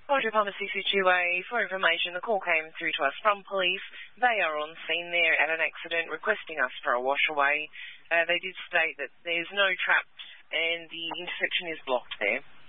Quadri Palmer CC2A, for information, the call came through to us from police. They are on scene there at an accident, requesting us for a wash away. They did state that there's no traps and the intersection is blocked there.